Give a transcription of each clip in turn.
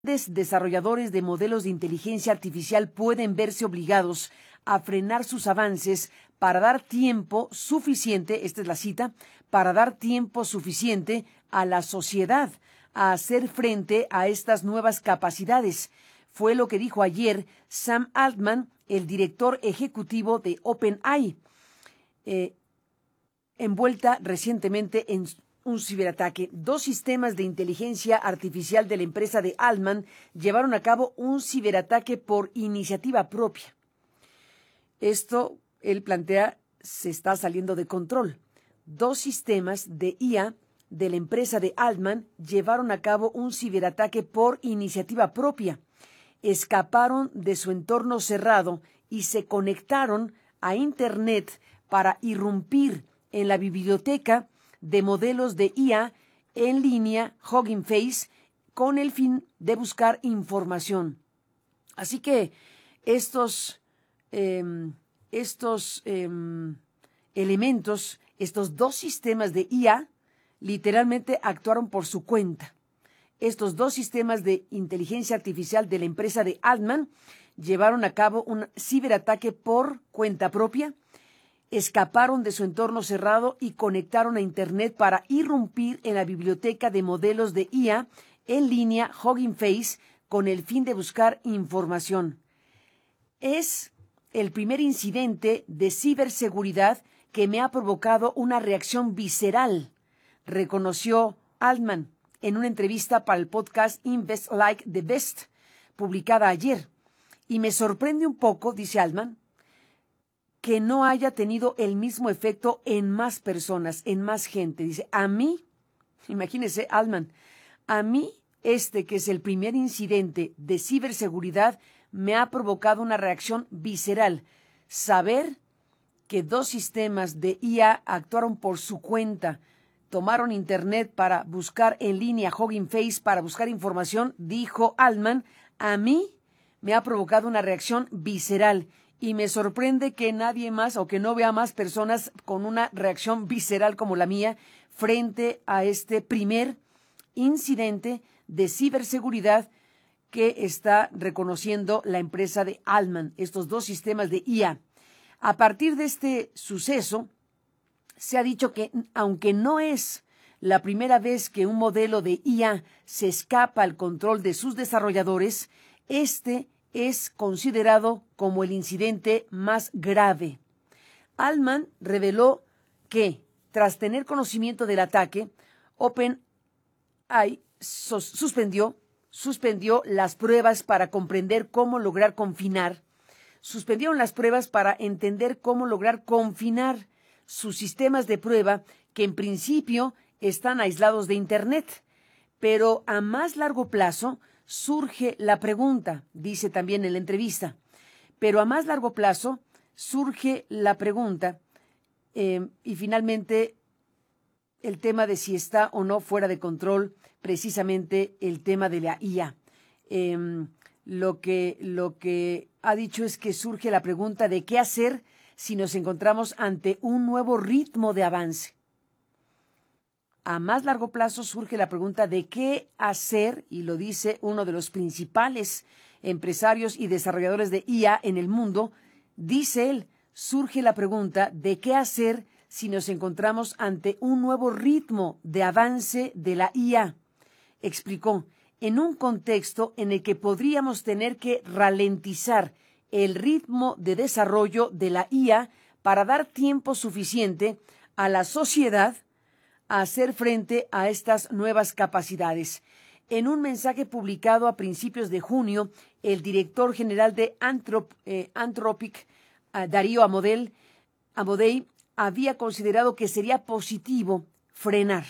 Desarrolladores de modelos de inteligencia artificial pueden verse obligados a frenar sus avances para dar tiempo suficiente, esta es la cita, para dar tiempo suficiente a la sociedad a hacer frente a estas nuevas capacidades. Fue lo que dijo ayer Sam Altman, el director ejecutivo de OpenAI, envuelta recientemente en un ciberataque. 2 sistemas de inteligencia artificial de la empresa de Altman llevaron a cabo un ciberataque por iniciativa propia. Esto, él plantea, se está saliendo de control. 2 sistemas de IA de la empresa de Altman llevaron a cabo un ciberataque por iniciativa propia. Escaparon de su entorno cerrado y se conectaron a Internet para irrumpir en la biblioteca de modelos de IA en línea Hugging Face con el fin de buscar información. Así que estos elementos, estos 2 sistemas de IA, literalmente actuaron por su cuenta. Estos 2 sistemas de inteligencia artificial de la empresa de Altman llevaron a cabo un ciberataque por cuenta propia, escaparon de su entorno cerrado y conectaron a Internet para irrumpir en la biblioteca de modelos de IA en línea Hugging Face con el fin de buscar información. Es el primer incidente de ciberseguridad que me ha provocado una reacción visceral, reconoció Altman en una entrevista para el podcast Invest Like the Best, publicada ayer. Y me sorprende un poco, dice Altman, que no haya tenido el mismo efecto en más personas, en más gente. Dice, a mí, imagínese, Altman, a mí que es el primer incidente de ciberseguridad, me ha provocado una reacción visceral. Saber que 2 sistemas de IA actuaron por su cuenta, tomaron Internet para buscar en línea Hugging Face, para buscar información, dijo Altman, a mí me ha provocado una reacción visceral. Y me sorprende que nadie más o que no vea más personas con una reacción visceral como la mía frente a este primer incidente de ciberseguridad que está reconociendo la empresa de Altman, estos 2 sistemas de IA. A partir de este suceso, se ha dicho que aunque no es la primera vez que un modelo de IA se escapa al control de sus desarrolladores, este es considerado como el incidente más grave. Altman reveló que, tras tener conocimiento del ataque, OpenAI suspendió las pruebas para comprender cómo lograr confinar. Suspendieron las pruebas para entender cómo lograr confinar sus sistemas de prueba que en principio están aislados de Internet. Pero a más largo plazo surge la pregunta, dice también en la entrevista, pero a más largo plazo surge la pregunta y finalmente el tema de si está o no fuera de control, precisamente el tema de la IA. Lo que ha dicho es que surge la pregunta de qué hacer si nos encontramos ante un nuevo ritmo de avance. A más largo plazo surge la pregunta de qué hacer, y lo dice uno de los principales empresarios y desarrolladores de IA en el mundo, dice él, surge la pregunta de qué hacer si nos encontramos ante un nuevo ritmo de avance de la IA. Explicó, en un contexto en el que podríamos tener que ralentizar el ritmo de desarrollo de la IA para dar tiempo suficiente a la sociedad a hacer frente a estas nuevas capacidades. En un mensaje publicado a principios de junio, el director general de Anthropic, Darío Amodei, había considerado que sería positivo frenar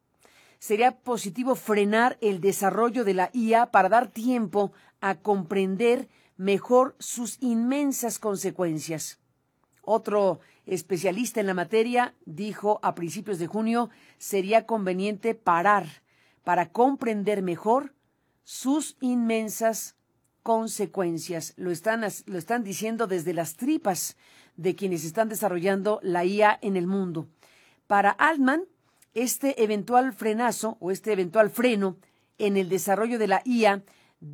el desarrollo de la IA para dar tiempo a comprender mejor sus inmensas consecuencias. Otro especialista en la materia dijo a principios de junio, sería conveniente parar para comprender mejor sus inmensas consecuencias. Lo están diciendo desde las tripas de quienes están desarrollando la IA en el mundo. Para Altman, este eventual frenazo o este eventual freno en el desarrollo de la IA